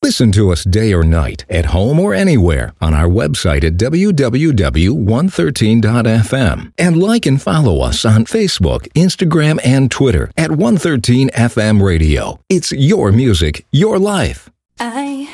Listen to us day or night, at home or anywhere, on our website at www.113.fm. And like and follow us on Facebook, Instagram, and Twitter at 113FM Radio. It's your music, your life. I